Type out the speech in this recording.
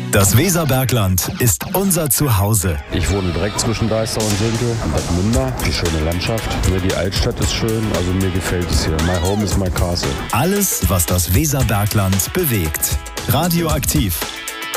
Das Weserbergland ist unser Zuhause. Ich wohne direkt zwischen Deister und Sünte, in Bad Münder. Die schöne Landschaft. Die Altstadt ist schön, also mir gefällt es hier. My home is my castle. Alles, was das Weserbergland bewegt. Radioaktiv.